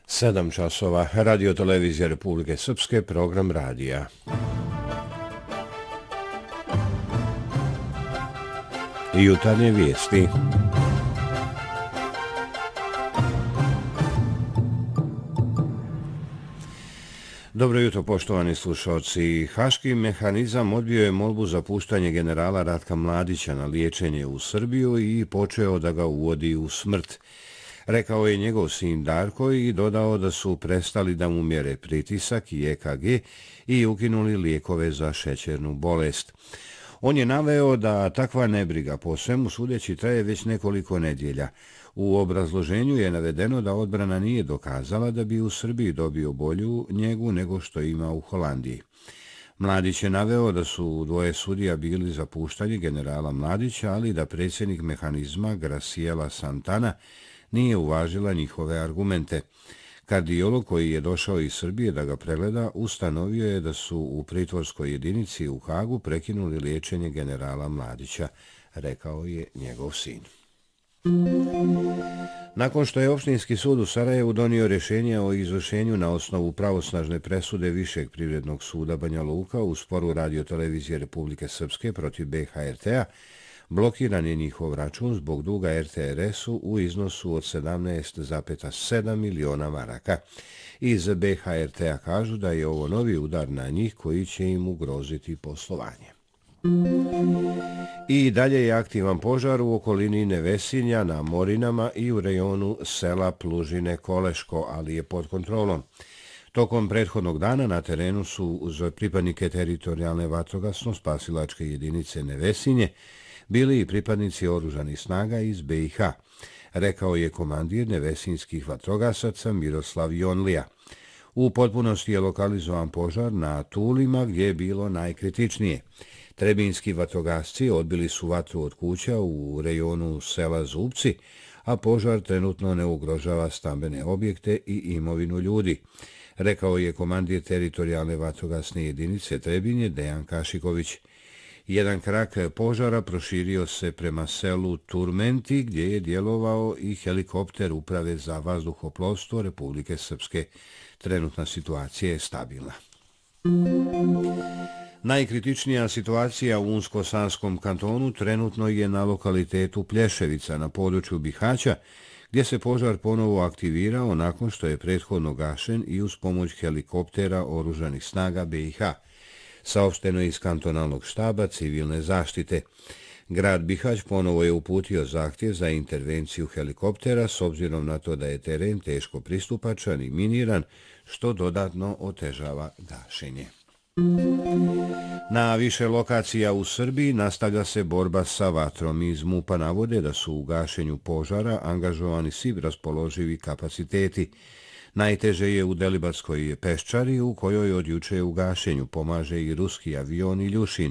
7 časova, Radio Televizija Republike Srpske, program radija. Jutarnje vijesti. Dobro jutro, poštovani slušalci. Haški mehanizam odbio je molbu za puštanje generala Ratka Mladića na liječenje u Srbiju i počeo da ga uvodi u smrt. Rekao je njegov sin Darko i dodao da su prestali da mu mjere pritisak i EKG i ukinuli lijekove za šećernu bolest. On je naveo da takva nebriga po svemu sudeći traje već nekoliko nedjelja. U obrazloženju je navedeno da odbrana nije dokazala da bi u Srbiji dobio bolju njegu nego što ima u Holandiji. Mladić je naveo da su dvoje sudija bili za puštanje generala Mladića, ali da predsjednik mehanizma Graciela Santana nije uvažila njihove argumente. Kardiolog koji je došao iz Srbije da ga pregleda ustanovio je da su u pritvorskoj jedinici u Hagu prekinuli liječenje generala Mladića, rekao je njegov sin. Nakon što je Opštinski sud u Sarajevu donio rješenje o izvršenju na osnovu pravosnažne presude Višeg privrednog suda Banja Luka u sporu Radio Televizije Republike Srpske protiv BH-RT-a, blokiran je njihov račun zbog duga RTRS-u u iznosu od 17,7 miliona maraka. Iz BH-RT-a kažu da je ovo novi udar na njih koji će im ugroziti poslovanje. I dalje je aktivan požar u okolini Nevesinja, na Morinama i u rejonu sela Plužine Koleško, ali je pod kontrolom. Tokom prethodnog dana na terenu su uz pripadnike teritorijalne vatrogasno-spasilačke jedinice Nevesinje bili i pripadnici oružanih snaga iz BiH, rekao je komandir nevesinskih vatrogasaca Miroslav Jonlija. U potpunosti je lokalizovan požar na Tulima gdje je bilo najkritičnije. Trebinski vatrogasci odbili su vatru od kuća u rejonu sela Zubci, a požar trenutno ne ugrožava stambene objekte i imovinu ljudi, rekao je komandir teritorijalne vatrogasne jedinice Trebinje Dejan Kašiković. Jedan krak požara proširio se prema selu Turmenti gdje je djelovao i helikopter Uprave za vazduhoplovstvo Republike Srpske. Trenutna situacija je stabilna. Najkritičnija situacija u Unsko-Sanskom kantonu trenutno je na lokalitetu Plješevica na području Bihaća, gdje se požar ponovo aktivirao nakon što je prethodno gašen i uz pomoć helikoptera oružanih snaga BiH. Saopšteno iz kantonalnog štaba civilne zaštite. Grad Bihać ponovo je uputio zahtjev za intervenciju helikoptera s obzirom na to da je teren teško pristupačan i miniran, što dodatno otežava gašenje. Na više lokacija u Srbiji nastavlja se borba sa vatrom. Iz MUP-a navode da su u gašenju požara angažovani svi raspoloživi kapaciteti. Najteže je u Delibatskoj Peščari, u kojoj od juče u gašenju pomaže i ruski avion Iljušin,